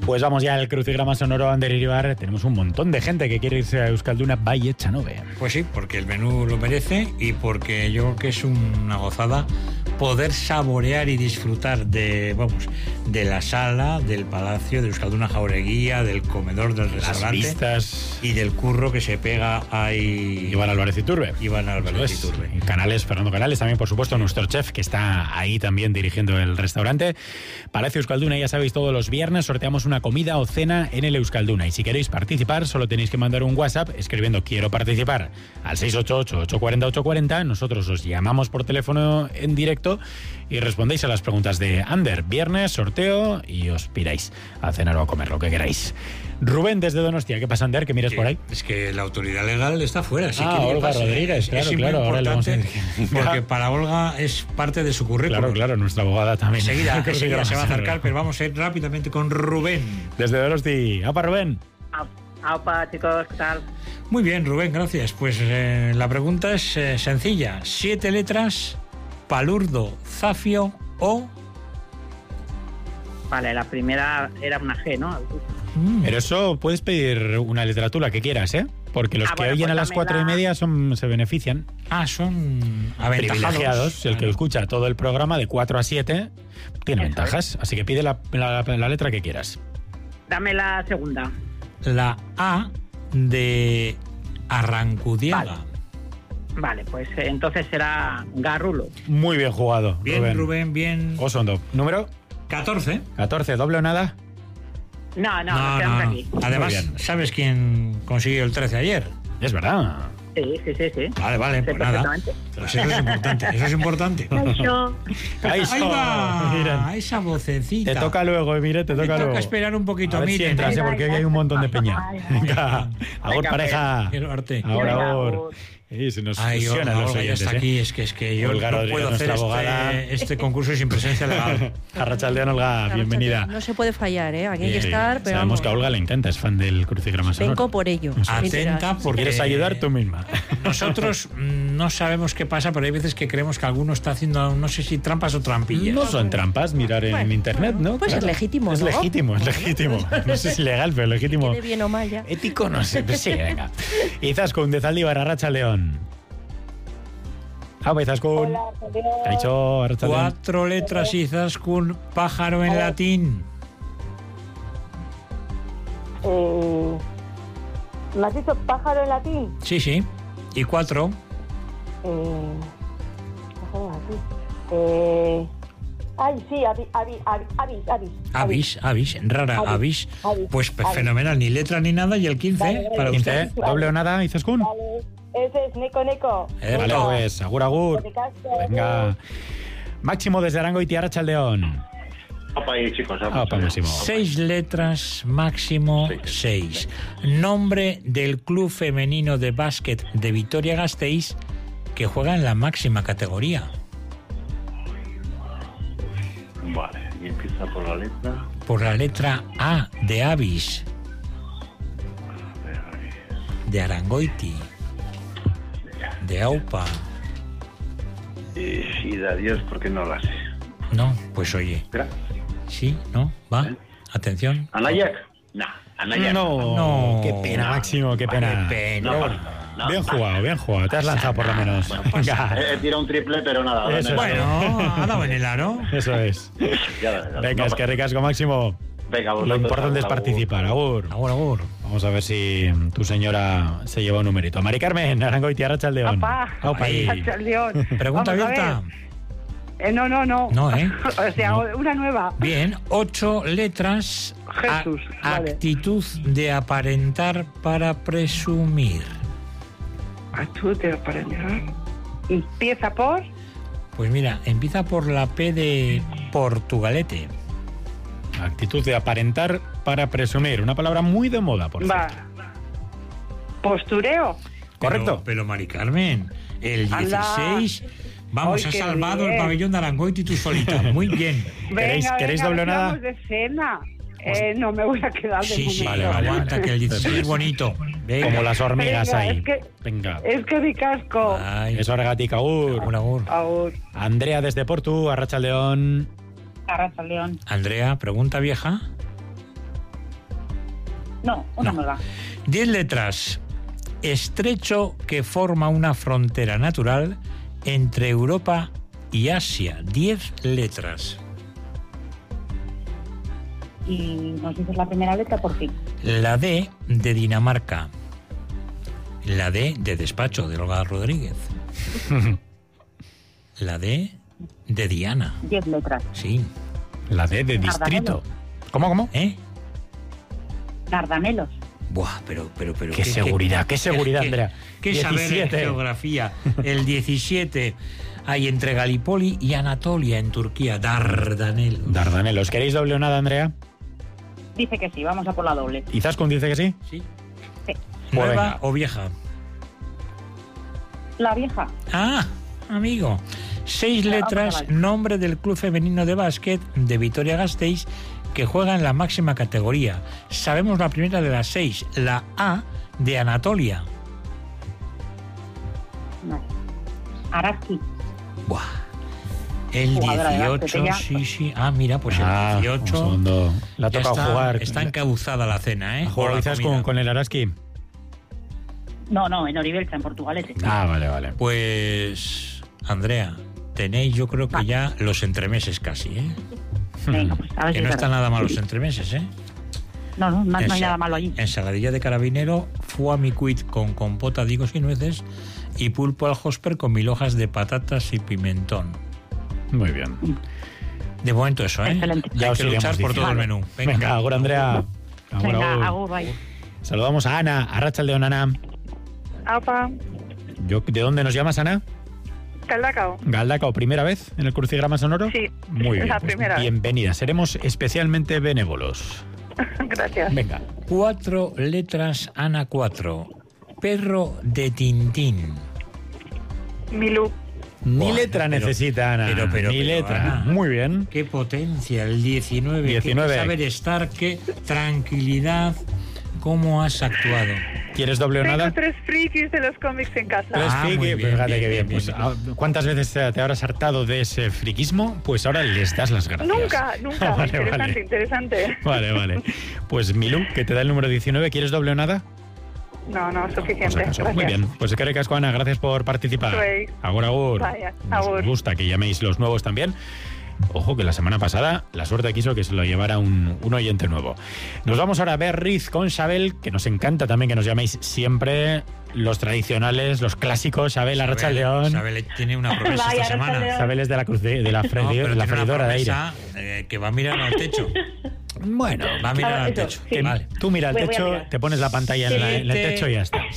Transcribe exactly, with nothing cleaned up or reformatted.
Pues vamos ya al crucigrama sonoro, Ander Iribar. Tenemos un montón de gente que quiere irse a Euskalduna Bai Etxanobe. Pues sí, porque el menú lo merece y porque yo creo que es una gozada poder saborear y disfrutar de, vamos, de la sala, del palacio, de Euskalduna Jaureguía, del comedor del restaurante. Las vistas. Y del curro que se pega ahí. Iván Álvarez Iturbe. Iván Álvarez Eso es. Iturbe. Canales, Fernando Canales, también por supuesto nuestro chef que está ahí también dirigiendo el restaurante. Palacio Euskalduna, ya sabéis, todos los viernes sorteamos una comida o cena en el Euskalduna. Y si queréis participar, solo tenéis que mandar un WhatsApp escribiendo quiero participar al seis ocho ocho, ocho cuatro cero, ocho cuatro cero. Nosotros os llamamos por teléfono en directo y respondéis a las preguntas de Ander. Viernes, sorteo y os piráis a cenar o a comer, lo que queráis. Rubén desde Donostia, ¿qué pasa, Ander? ¿Qué miras Sí, por ahí? Es que la autoridad legal está fuera. Así Ah, que Olga pase. Rodríguez, claro, es claro. Ahora le vamos a importante decir. porque para Olga es parte de su currículum. Claro, claro, nuestra abogada también. Enseguida, enseguida se va a acercar, Claro. pero vamos a ir rápidamente con Rubén. Desde Donosti. ¡Apa, Rubén! Aupa, chicos, ¿qué tal? Muy bien, Rubén, gracias. Pues eh, la pregunta es eh, sencilla. Siete letras, palurdo, zafio o... Vale, la primera era una G, ¿no? Mm. Pero eso puedes pedir una literatura que quieras, ¿eh? Porque los Ah, que bueno, oyen pues a las dame cuatro y la- media son, se benefician. Ah, son aventajados. Privilegiados. El que escucha todo el programa de cuatro a siete tiene Eso ventajas. Así que pide la, la- la letra que quieras. Dame la segunda. La A de Arrancudiaga. Vale. Vale, pues eh, entonces será Garrulo. Muy bien jugado, Bien, Rubén. Rubén, bien. Osondo. ¿Número? catorce. catorce. ¿Doble o nada? No, no, No, nos quedamos no. aquí. Además, Muy bien. ¿sabes quién consiguió el trece ayer? Es verdad. Sí, sí, sí, sí. Vale, vale, Sé pues nada. perfectamente. Pues eso es importante, eso es importante. Eso. Ahí Ahí va, Mira, esa vocecita. te toca luego, mire, te Me toca toca luego. esperar un poquito, A ver si mire. entras, ¿eh? Venga, Porque hoy venga. hay un montón de peña. Ay, ay. Venga, agur Venga, pareja. Quiero arte. Ahora, Venga, ahora. agur. Sí, se nos Ay, fusionan Olga, los Olga ya oyentes, está ¿eh? aquí, es que, es que yo Olga no Rodríguez, puedo hacer nuestra abogada. este, este concurso sin presencia legal. Arratsaldeon, Olga, bienvenida. No se puede fallar, ¿eh? Aquí hay que Sí, estar, pero sabemos vamos, que a Olga le encanta, es fan del crucigrama sonoro. vengo por ello. Eso. Atenta, porque ¿Quieres ayudar tú misma? Nosotros mm, no sabemos qué pasa, pero hay veces que creemos que alguno está haciendo, no sé si trampas o trampillas. No son trampas mirar en Bueno, internet, ¿no? pues es legítimo, Es ¿no? legítimo, es legítimo. No sé si legal, pero legítimo. Quede bien o mal ya. Ético, no sé. Pues sí, venga. Izaskun, de Zaldívar, Arratsaldeon. Ah, Izaskun. Kaixo, Arratsaldeon. Cuatro letras y con pájaro en latín. Eh, ¿Me has dicho pájaro en latín? Sí, sí. Y cuatro. Eh, pájaro en latín. Eh, ay, sí, avi, avi, avi, avis, avis. Avis, avis, rara, Avis, avis. avis, Pues pe- avis. fenomenal, ni letra ni nada. Y el quince Vale, vale. para usted. quince, doble o nada, Izaskun. Vale, ese es Neko Neko. Eh, Vale, Venga. pues, agur, agur. Venga. Máximo desde Arangoiti, Arratsaldeon. Apa ahí, chicos. vamos Ah, pa, a ver. Máximo. Seis letras, máximo seis. Nombre del club femenino de básquet de Vitoria-Gasteiz que juega en la máxima categoría. Vale, y empieza por la letra. Por la letra A de Avis, de Arangoiti, de Aupa. Eh, y de adiós, porque no la sé. No, pues oye, Espera. sí, ¿no? ¿Va? ¿Eh? Atención. ¿Anayak? Nah, Anayak. No, No. qué pena, Máximo, qué pena. Qué pena. No, Pero no, bueno, no, bien no. jugado, bien jugado. Te has lanzado por lo menos. Venga, He, he tirado un triple, pero nada. ahora Eso en el- es. Bueno, ha dado en el aro. eso es. Ya, ya, Venga, no, es que ricasco, Máximo. Venga, Lo vosotros, importante es agur, participar. Agur. Agur, agur. Vamos a ver si tu señora se lleva un numerito. Mari Carmen, Arangoiti, Arratsaldeon. Apá. Aupa ahí. Arratsaldeon. Pregunta Vamos a abierta. ver. Eh, no, no, no. No, ¿eh? O sea, No. una nueva. Bien, ocho letras. Jesús, A- vale. Actitud de aparentar para presumir. Actitud de aparentar. Empieza por. Pues mira, empieza por la P de Portugalete. Actitud de aparentar para presumir. Una palabra muy de moda, por Va. cierto. Postureo. Correcto. Pero, pero Mari Carmen, el Anda. dieciséis, vamos, Ay, has qué salvado bien. el pabellón de Arangoiti y tú solita. Muy bien. ¿Queréis- Venga, queréis venga, doble o nada? vamos de cena. Eh, no me voy a quedar de Sí, sí, momento. vale, aguanta que el dieciséis es bonito. Venga. Como las hormigas Venga, ahí. es que- Venga. Es que mi casco. Ay, Eso, Argatica, agur. agur, agur. Agur. Andrea desde Portu, Arratsaldeon. Arratsaldeon. Andrea, pregunta vieja. No, una No. nueva. Diez letras. Estrecho que forma una frontera natural entre Europa y Asia. Diez letras. Y nos dices la primera letra por fin. La D de Dinamarca. La D de despacho de Olga Rodríguez. La D de Diana. Diez letras. Sí. La D de distrito. ¿Cómo, cómo? ¿Eh? Dardanelos. Buah, pero, pero, pero. Qué seguridad, qué seguridad, Andrea. Qué saber en diecisiete. geografía. El diecisiete hay entre Galípoli y Anatolia en Turquía. Dardanelos. Dardanelos. ¿Queréis doble o nada, Andrea? Dice que sí, vamos a por la doble. ¿Y Zaskun dice que sí? ¿Sí? Sí. ¿Nueva venga. o vieja? La vieja. Ah, amigo. Seis Vamos letras, a la- nombre del club femenino de básquet de Vitoria-Gasteiz que juega en la máxima categoría. Sabemos la primera de las seis, la A de Anatolia. No. Araski. Buah. El Jugadora de dieciocho, básquet, ella. sí, sí. Ah, mira, pues Ah, el dieciocho. un segundo. La ya toca está, jugar. Está encabuzada la cena, ¿eh? ¿Ha jugado O la quizás comida. con, con el Araski? No, no, en Oribelcha, en Portugalete. Ah, vale, vale. Pues, Andrea, tenéis yo creo que Va. ya los entremeses casi, ¿eh? Venga, pues a ver Que si no es están verdad. nada mal los entremeses, ¿eh? No, no, no, no hay Ensa- nada malo allí. Ensaladilla de carabinero, foie mi cuit con compota de higos y nueces y pulpo al hosper con mil hojas de patatas y pimentón. Muy bien. De momento eso, ¿eh? Excelente. Ya Ya Hay os que iremos luchar por todo el diciendo. menú. Venga, ahora Andrea. Agur, Venga, agur. agur, bye. Saludamos a Ana, Arratsaldeon, Ana. Apa, Yo, ¿de dónde nos llamas, Ana? Caldacao. Galdacao, ¿primera vez en el Crucigrama Sonoro? Sí, Muy bien, la pues primera vez. bienvenida. Seremos especialmente benévolos. Gracias. Venga. Cuatro letras, Ana, cuatro. Perro de Tintín. Milú. Ni Buah, letra pero- necesita, Ana. pero, pero, Ni pero, letra. Ana. Muy bien. Qué potencia, el diecinueve. diecinueve. Qué saber estar, qué tranquilidad. ¿Cómo has actuado? ¿Quieres doble o Tengo nada? tres frikis de los cómics en casa. Tres Ah, friki, muy bien, pues fíjate bien, qué bien. bien, Pues, bien. ah, ¿cuántas veces te, te habrás hartado de ese friquismo? Pues ahora les das las gracias. Nunca, nunca. Vale, interesante, vale. interesante. Vale, vale. Pues Milú, que te da el número diecinueve, ¿quieres doble o nada? No, no, Por suficiente. si acaso. Gracias. Muy bien. Pues que recasco, Ana, gracias por participar. Soy. Agur, agur. Vaya, Nos agur. gusta que llaméis los nuevos también. Ojo que la semana pasada la suerte quiso que se lo llevara un, un oyente nuevo. Nos vamos ahora a ver Riz con Xabel, que nos encanta también que nos llaméis siempre los tradicionales, los clásicos. Xabel, Arratsaldeon. Isabel tiene una promesa Vaya, esta semana. Arratsaldeon. Xabel es de la, cruz de, de la, No, freidor- pero de la tiene una freidora de aire. promesa, eh, que va a mirar al techo. Bueno, Va a mirar Ah, al eso, techo. sí. Vale. tú mira al Voy- voy a techo, mirar. te pones la pantalla en, la- en el Siete. techo y ya está.